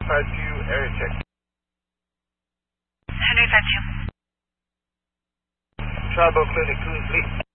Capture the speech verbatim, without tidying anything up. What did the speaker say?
five two, area check. Henry five two. Tribal Clinic, Coons Lee.